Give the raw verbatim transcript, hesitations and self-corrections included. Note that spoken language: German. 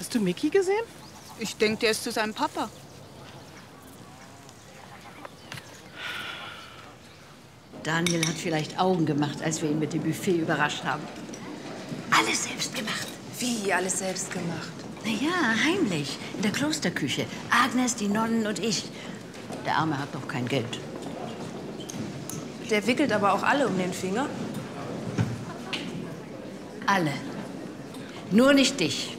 Hast du Mickey gesehen? Ich denke, der ist zu seinem Papa. Daniel hat vielleicht Augen gemacht, als wir ihn mit dem Buffet überrascht haben. Alles selbst gemacht. Wie alles selbst gemacht? Na ja, heimlich. In der Klosterküche. Agnes, die Nonnen und ich. Der Arme hat doch kein Geld. Der wickelt aber auch alle um den Finger. Alle. Nur nicht dich.